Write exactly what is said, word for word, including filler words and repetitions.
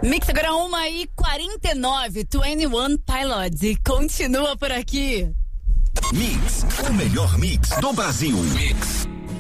Mix agora uma e quarenta e nove, vinte e um Pilots e continua por aqui. Mix, o melhor mix do Brasil. Mix.